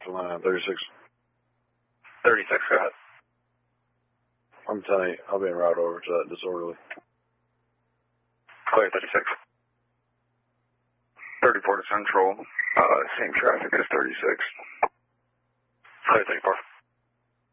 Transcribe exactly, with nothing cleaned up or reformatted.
line thirty-six. thirty-six, go ahead. I'm telling you, I'll be en route over to that disorderly. Clear, thirty-six. thirty-four to Central, uh, same traffic as thirty-six. Clear, thirty-four.